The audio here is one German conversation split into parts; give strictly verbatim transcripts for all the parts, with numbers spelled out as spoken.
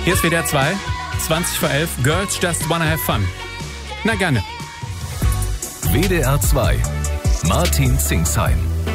Hier ist W D R zwei, zwanzig vor elf. Girls just wanna have fun. Na gerne. W D R zwei. Martin Zingsheim.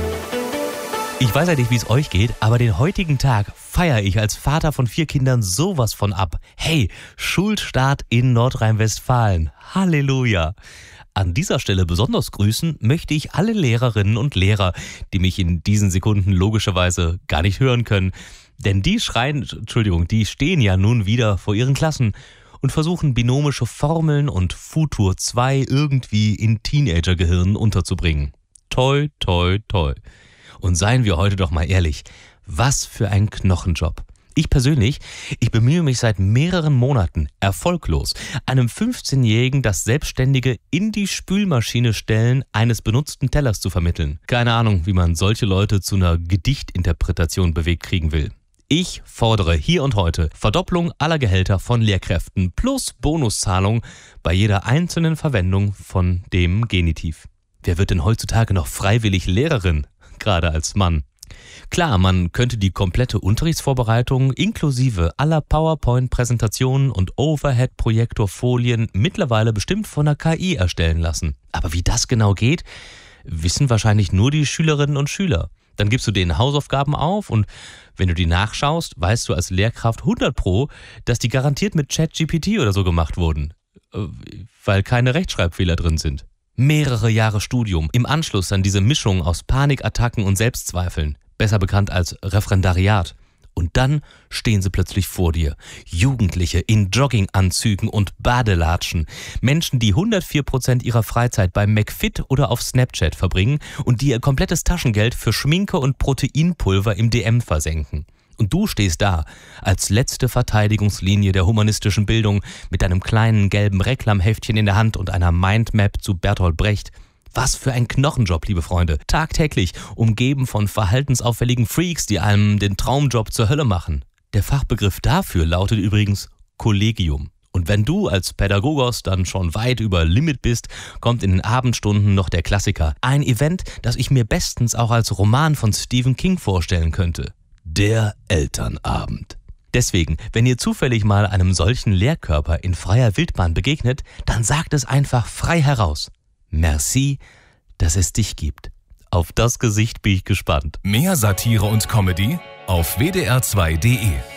Ich weiß ja nicht, wie es euch geht, aber den heutigen Tag feiere ich als Vater von vier Kindern sowas von ab. Hey, Schulstart in Nordrhein-Westfalen. Halleluja. An dieser Stelle besonders grüßen möchte ich alle Lehrerinnen und Lehrer, die mich in diesen Sekunden logischerweise gar nicht hören können. Denn die schreien, Entschuldigung, die stehen ja nun wieder vor ihren Klassen und versuchen binomische Formeln und Futur zwei irgendwie in Teenagergehirnen unterzubringen. Toi, toi, toi. Und seien wir heute doch mal ehrlich, was für ein Knochenjob. Ich persönlich, ich bemühe mich seit mehreren Monaten, erfolglos, einem fünfzehnjährigen das selbstständige in die Spülmaschine stellen eines benutzten Tellers zu vermitteln. Keine Ahnung, wie man solche Leute zu einer Gedichtinterpretation bewegt kriegen will. Ich fordere hier und heute Verdopplung aller Gehälter von Lehrkräften plus Bonuszahlung bei jeder einzelnen Verwendung von dem Genitiv. Wer wird denn heutzutage noch freiwillig Lehrerin, gerade als Mann? Klar, man könnte die komplette Unterrichtsvorbereitung inklusive aller PowerPoint-Präsentationen und Overhead-Projektorfolien mittlerweile bestimmt von der K I erstellen lassen. Aber wie das genau geht, wissen wahrscheinlich nur die Schülerinnen und Schüler. Dann gibst du denen Hausaufgaben auf und wenn du die nachschaust, weißt du als Lehrkraft hundert Pro, dass die garantiert mit ChatGPT oder so gemacht wurden, weil keine Rechtschreibfehler drin sind. Mehrere Jahre Studium, im Anschluss an diese Mischung aus Panikattacken und Selbstzweifeln, besser bekannt als Referendariat. Und dann stehen sie plötzlich vor dir. Jugendliche in Jogginganzügen und Badelatschen. Menschen, die hundertvier Prozent ihrer Freizeit beim McFit oder auf Snapchat verbringen und die ihr komplettes Taschengeld für Schminke und Proteinpulver im D M versenken. Und du stehst da, als letzte Verteidigungslinie der humanistischen Bildung, mit deinem kleinen gelben Reklamheftchen in der Hand und einer Mindmap zu Bertolt Brecht. Was für ein Knochenjob, liebe Freunde. Tagtäglich, umgeben von verhaltensauffälligen Freaks, die einem den Traumjob zur Hölle machen. Der Fachbegriff dafür lautet übrigens Kollegium. Und wenn du als Pädagogos dann schon weit über Limit bist, kommt in den Abendstunden noch der Klassiker. Ein Event, das ich mir bestens auch als Roman von Stephen King vorstellen könnte. Der Elternabend. Deswegen, wenn ihr zufällig mal einem solchen Lehrkörper in freier Wildbahn begegnet, dann sagt es einfach frei heraus. Merci, dass es dich gibt. Auf das Gesicht bin ich gespannt. Mehr Satire und Comedy auf W D R zwei Punkt de.